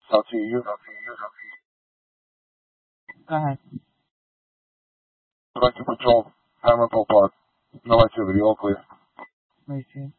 Sophie, you. Go ahead. Direct to patrol. Hammer Pole Park. No activity. All clear. Receive.